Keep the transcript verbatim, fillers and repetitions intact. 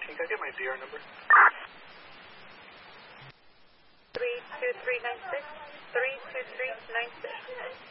Can I get my D R number? three two three nine six. three two three nine six.